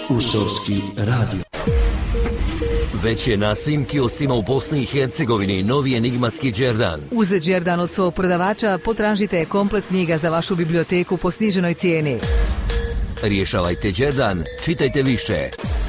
Usovski radio. Već je na svim kioscima u Bosni i Hercegovini novi enigmatski Đerdan. Uz Đerdan od svog prodavača potražite komplet knjiga za vašu biblioteku po sniženoj cijeni. Rješavajte Đerdan, čitajte više.